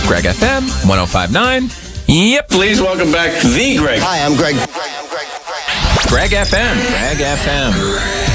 Greg FM 105.9. Yep. Please welcome back the Greg. Hi, I'm Greg. Greg FM. Greg FM.